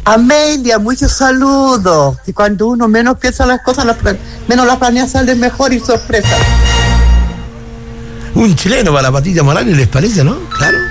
Amelia, muchos saludos. Y cuando uno menos piensa las cosas, menos las planea, salen mejor y sorpresa. Un chileno para la Patita Morales, ¿les parece, no? Claro.